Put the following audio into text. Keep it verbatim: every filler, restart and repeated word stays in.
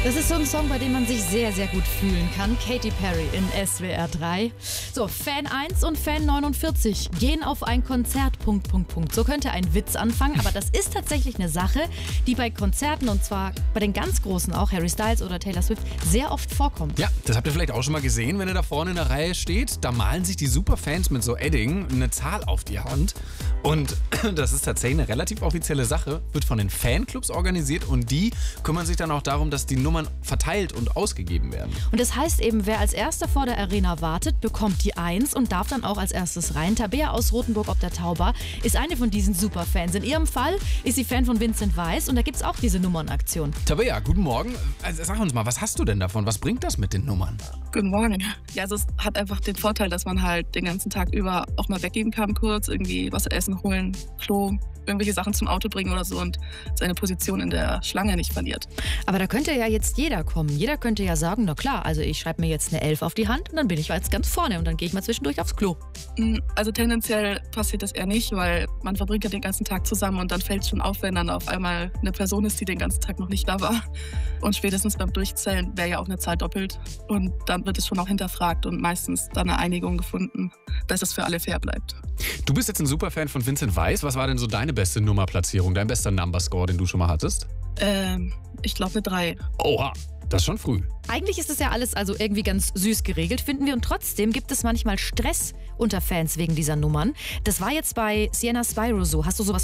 Das ist so ein Song, bei dem man sich sehr, sehr gut fühlen kann. Katy Perry in S W R drei. So, Fan eins und Fan neunundvierzig gehen auf ein Konzert, Punkt, Punkt, Punkt. So könnte ein Witz anfangen, aber das ist tatsächlich eine Sache, die bei Konzerten, und zwar bei den ganz Großen auch, Harry Styles oder Taylor Swift, sehr oft vorkommt. Ja, das habt ihr vielleicht auch schon mal gesehen, wenn ihr da vorne in der Reihe steht. Da malen sich die Superfans mit so Edding eine Zahl auf die Hand. Und das ist tatsächlich eine relativ offizielle Sache, wird von den Fanclubs organisiert und die kümmern sich dann auch darum, dass die Nummern verteilt und ausgegeben werden. Und das heißt eben, wer als erster vor der Arena wartet, bekommt die Eins und darf dann auch als erstes rein. Tabea aus Rothenburg ob der Tauber ist eine von diesen Superfans. In ihrem Fall ist sie Fan von Vincent Weiss und da gibt es auch diese Nummernaktion. Tabea, guten Morgen. Also sag uns mal, was hast du denn davon? Was bringt das mit den Nummern? Guten Morgen. Ja, also es hat einfach den Vorteil, dass man halt den ganzen Tag über auch mal weggehen kann kurz, irgendwie was essen holen, Klo, irgendwelche Sachen zum Auto bringen oder so und seine Position in der Schlange nicht verliert. Aber da könnte ja jetzt jeder kommen. Jeder könnte ja sagen, na klar, also ich schreibe mir jetzt eine Elf auf die Hand und dann bin ich jetzt ganz vorne und dann gehe ich mal zwischendurch aufs Klo. Also tendenziell passiert das eher nicht, weil man verbringt ja den ganzen Tag zusammen und dann fällt es schon auf, wenn dann auf einmal eine Person ist, die den ganzen Tag noch nicht da war. Und spätestens beim Durchzählen wäre ja auch eine Zahl doppelt und dann wird es schon auch hinterfragt und meistens dann eine Einigung gefunden, dass es für alle fair bleibt. Du bist jetzt ein Superfan von Vincent Weiss. Was war denn so deine beste Nummerplatzierung, dein bester Numberscore, den du schon mal hattest? Ähm, ich glaube eine drei. Oha, das ist schon früh. Eigentlich ist das ja alles also irgendwie ganz süß geregelt, finden wir. Und trotzdem gibt es manchmal Stress unter Fans wegen dieser Nummern. Das war jetzt bei Sienna Spyro so. Hast du sowas